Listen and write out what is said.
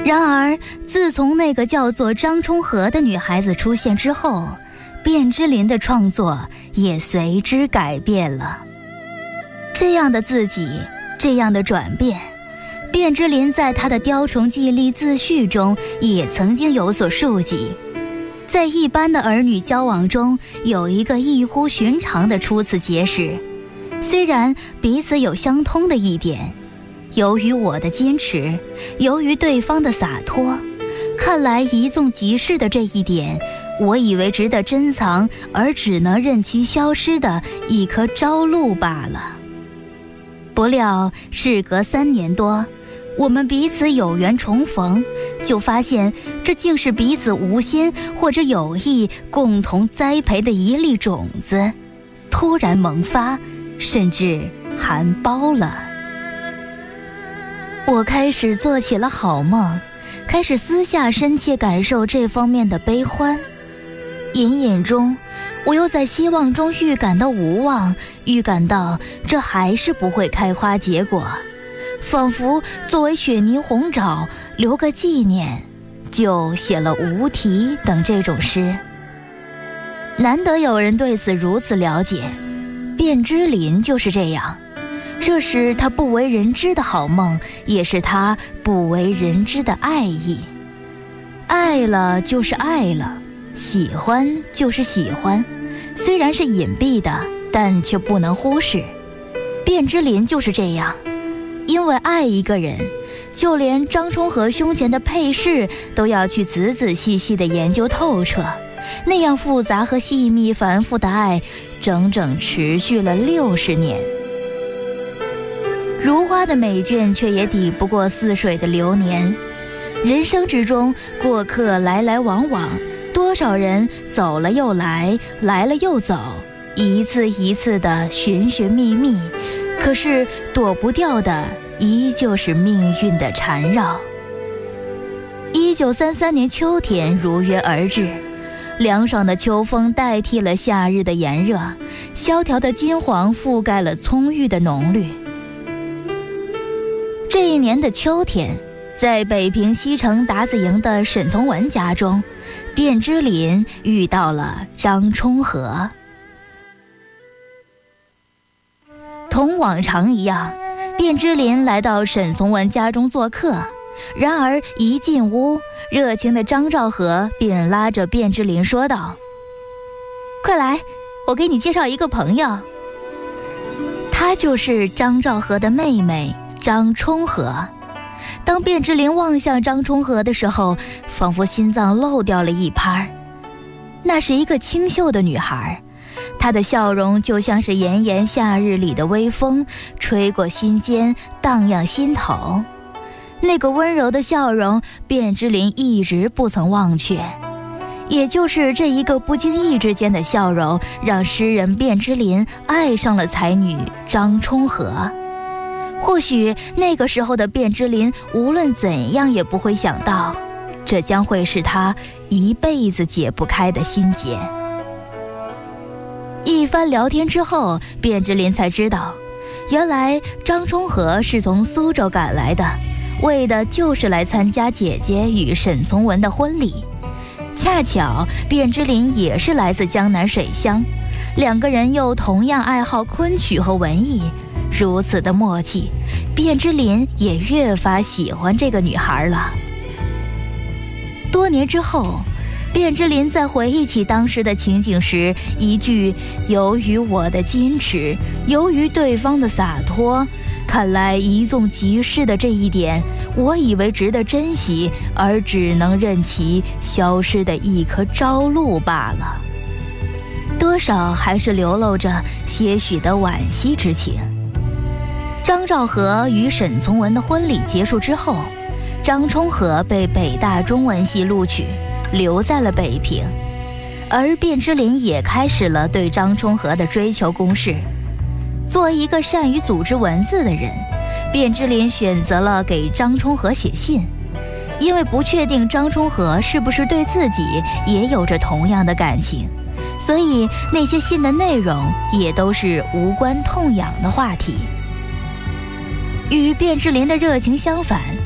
然而自从那个叫做张充和的女孩子出现之后，卞之琳的创作也随之改变了。这样的自己，这样的转变，卞之琳在她的雕虫记忆自序中也曾经有所述及。在一般的儿女交往中，有一个异乎寻常的初次结识，虽然彼此有相通的一点，由于我的矜持，由于对方的洒脱，看来一纵即逝的这一点，我以为值得珍藏而只能任其消失的一颗朝露罢了。不料事隔3年多，我们彼此有缘重逢，就发现这竟是彼此无心或者有意共同栽培的一粒种子，突然萌发，甚至含苞了。我开始做起了好梦，开始私下深切感受这方面的悲欢。隐隐中，我又在希望中预感到无望，预感到这还是不会开花结果，仿佛作为雪泥红爪留个纪念，就写了无题等这种诗。难得有人对此如此了解，卞之琳就是这样。这是他不为人知的好梦，也是他不为人知的爱意。爱了就是爱了，喜欢就是喜欢，虽然是隐蔽的，但却不能忽视。卞之琳就是这样，因为爱一个人，就连张充和胸前的配饰都要去仔仔细细地研究透彻。那样复杂和细密繁复的爱，整整持续了60年。如花的美眷却也抵不过似水的流年。人生之中，过客来来往往，多少人走了又来，来了又走，一次一次的寻寻觅觅，可是躲不掉的依旧是命运的缠绕。1933年秋天如约而至，凉爽的秋风代替了夏日的炎热，萧条的金黄覆盖了葱郁的浓绿。这一年的秋天，在北平西城达子营的沈从文家中，卞之琳遇到了张充和。同往常一样，卞之琳来到沈从文家中做客，然而一进屋，热情的张兆和便拉着卞之琳说道：“快来，我给你介绍一个朋友。”她就是张兆和的妹妹张充和。当卞之琳望向张充和的时候，仿佛心脏漏掉了一拍。那是一个清秀的女孩，她的笑容就像是炎炎夏日里的微风，吹过心间，荡漾心头。那个温柔的笑容，卞之琳一直不曾忘却。也就是这一个不经意之间的笑容，让诗人卞之琳爱上了才女张充和。或许那个时候的卞之琳无论怎样也不会想到，这将会是她一辈子解不开的心结。一番聊天之后，卞之琳才知道，原来张充和是从苏州赶来的，为的就是来参加姐姐与沈从文的婚礼。恰巧卞之琳也是来自江南水乡，两个人又同样爱好昆曲和文艺，如此的默契，卞之琳也越发喜欢这个女孩了。多年之后，卞之琳在回忆起当时的情景时，一句“由于我的矜持，由于对方的洒脱，看来一纵即逝的这一点，我以为值得珍惜，而只能任其消失的一颗朝露罢了”，多少还是流露着些许的惋惜之情。张兆和与沈从文的婚礼结束之后，张充和被北大中文系录取，留在了北平，而卞之琳也开始了对张充和的追求攻势。作为一个善于组织文字的人，卞之琳选择了给张充和写信，因为不确定张充和是不是对自己也有着同样的感情，所以那些信的内容也都是无关痛痒的话题。与卞之琳的热情相反，